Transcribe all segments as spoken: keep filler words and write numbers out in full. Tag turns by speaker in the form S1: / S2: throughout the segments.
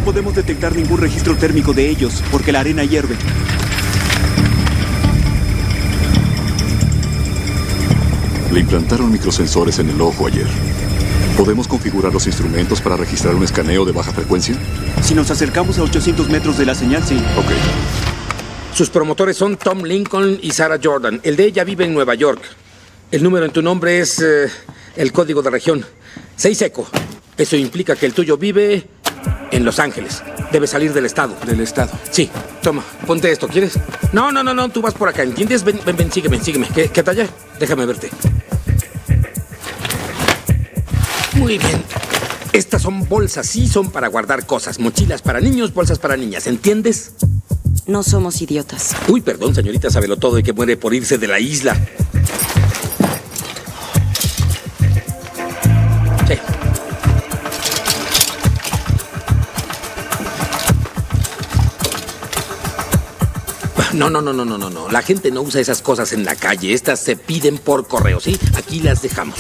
S1: podemos detectar ningún registro térmico de ellos, porque la arena hierve.
S2: Le implantaron microsensores en el ojo ayer. ¿Podemos configurar los instrumentos para registrar un escaneo de baja frecuencia?
S1: Si nos acercamos a ochocientos metros de la señal, sí.
S2: Ok.
S3: Sus promotores son Tom Lincoln y Sarah Jordan. El de ella vive en Nueva York. El número en tu nombre es eh, el código de región. Seis eco. Eso implica que el tuyo vive en Los Ángeles. Debe salir del estado.
S1: Del estado.
S3: Sí. Toma, ponte esto. ¿Quieres? No, no, no, no. Tú vas por acá. ¿Entiendes? Ven, ven, ven. Sígueme, sígueme. ¿Qué, qué talla? Déjame verte. Muy bien. Estas son bolsas, sí, son para guardar cosas. Mochilas para niños, bolsas para niñas. ¿Entiendes?
S4: No somos idiotas.
S3: Uy, perdón, señorita Sabelo todo y que muere por irse de la isla. Sí. No, no, no, no, no, no, no. La gente no usa esas cosas en la calle. Estas se piden por correo, ¿sí? Aquí las dejamos.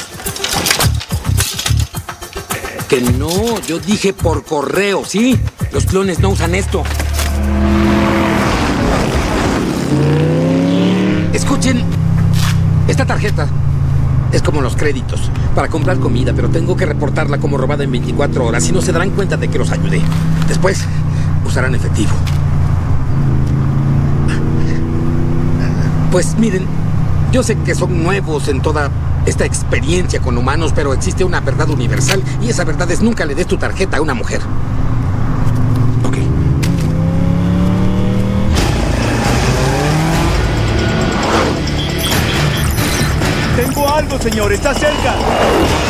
S3: Que no, yo dije por correo, ¿sí? Los clones no usan esto. Escuchen, esta tarjeta es como los créditos para comprar comida, pero tengo que reportarla como robada en veinticuatro horas y no se darán cuenta de que los ayudé. Después usarán efectivo. Pues miren, yo sé que son nuevos en toda esta experiencia con humanos, pero existe una verdad universal y esa verdad es nunca le des tu tarjeta a una mujer. Ok.
S1: Tengo algo, señor. Está cerca.